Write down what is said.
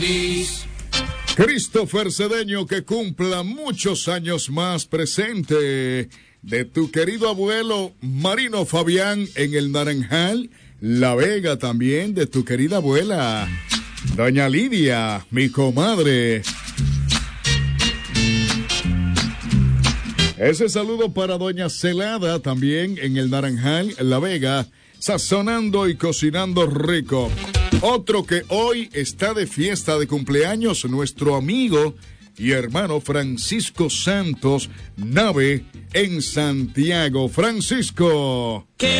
Christopher Cedeño, que cumpla muchos años más, presente de tu querido abuelo Marino Fabián en el Naranjal, La Vega, también de tu querida abuela doña Lidia, mi comadre. Ese saludo para doña Celada, también en el Naranjal, La Vega, sazonando y cocinando rico. Otro que hoy está de fiesta de cumpleaños, nuestro amigo y hermano Francisco Santos Nave en Santiago. Francisco.